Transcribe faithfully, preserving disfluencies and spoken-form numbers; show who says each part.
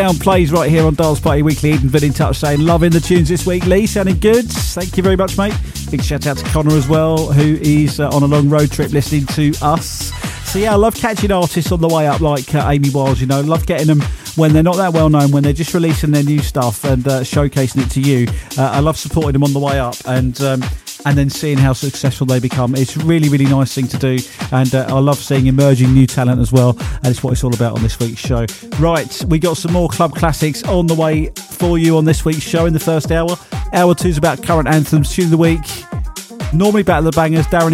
Speaker 1: Down plays right here on Dance Party Weekly. Eden been in touch saying loving the tunes this week. Lee, sounding good. Thank you very much, mate. Big shout out to Connor as well, who is uh, on a long road trip listening to us. So yeah, I love catching artists on the way up like uh, Amy Wiles, you know. Love getting them when they're not that well known, when they're just releasing their new stuff and uh, showcasing it to you. Uh, I love supporting them on the way up and um, and then seeing how successful they become. It's a really, really nice thing to do, and uh, I love seeing emerging new talent as well, and it's what it's all about on this week's show. Right, we got some more club classics on the way for you on this week's show in the first hour. Hour two's about current anthems, tune of the week, normally Battle of the Bangers. Darren